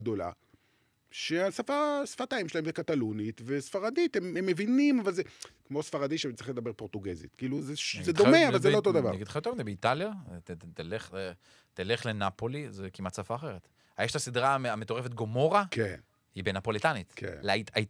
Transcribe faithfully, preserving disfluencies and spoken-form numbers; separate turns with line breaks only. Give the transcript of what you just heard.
גדולה, שהשפה, שפת האם שלהם זה קטלונית, וספרדית, הם, הם מבינים, אבל זה כמו ספרדי שצריך לדבר פורטוגזית. כאילו, זה, זה דומה, אבל זה לא אותו דבר.
אני אגיד לך יותר, באיטליה, תלך, תלך לנפולי, זה כמעט שפה אחרת. יש את הסדרה המטורפת גומורה,
כן.
היא בנפוליטנית.
כן.
האיטלקית